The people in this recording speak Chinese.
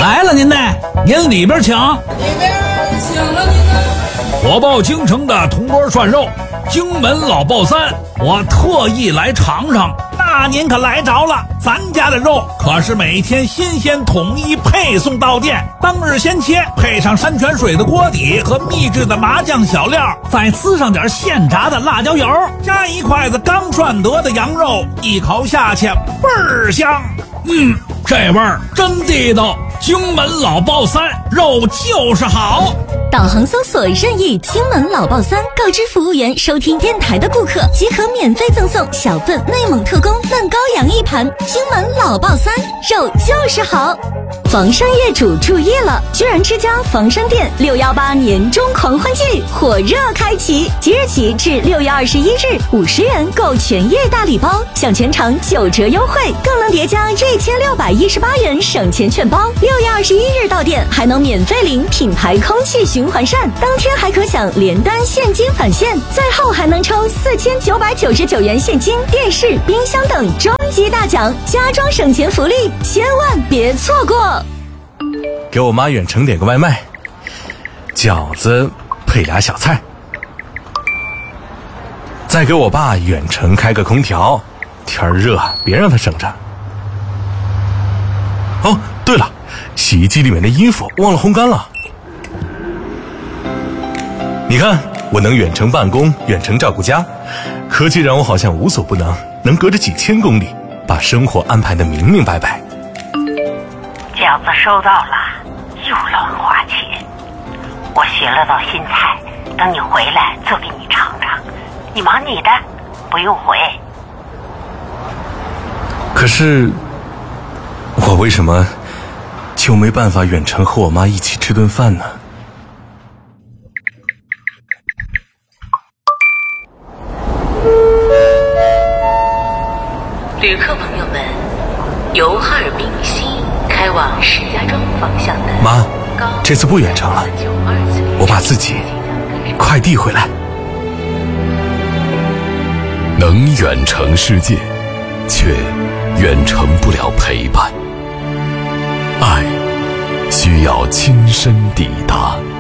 来了您呢，您里边请。 里边请了您呢。 我报京城的铜锅涮肉，荆门老爆三，我特意来尝尝。那您可来着了，咱家的肉可是每天新鲜统一配送到店，当日鲜切，配上山泉水的锅底和秘制的麻酱小料，再滋上点现炸的辣椒油，加一筷子刚涮得的羊肉，一口下去倍儿香。这味儿真地道，荆门老爆三，肉就是好。 导航搜索任意荆门老爆三，告知服务员收听电台的顾客即可免费赠送小份内蒙特供嫩羔羊一盘。荆门老爆三，肉就是好。房山业主注意了，居然之家房山店618年中狂欢季火热开启，即日起至6月21日，50元购全业大礼包，享全场9折优惠，更能叠加1618元省钱券包。6月21日到店还能免费领品牌空气循环扇，当天还可享连单现金返现，最后还能抽4999元现金、电视、冰箱等终极大奖，家装省钱福利，千万别错过。 给我妈远程点个外卖，饺子配俩小菜。再给我爸远程开个空调，天热别让他省着。哦，对了，洗衣机里面的衣服忘了烘干了。你看，我能远程办公，远程照顾家，科技让我好像无所不能，能隔着几千公里把生活安排得明明白白。 饺子收到了，又乱花钱。我学了道新菜，等你回来做给你尝尝。你忙你的，不用回。 可是，我为什么就没办法远程和我妈一起吃顿饭呢？ 旅客朋友们，由哈尔滨西开往石家庄方向的妈，这次不远程了，我把自己快递回来。 能远程世界，却远程不了陪伴。爱需要亲身抵达。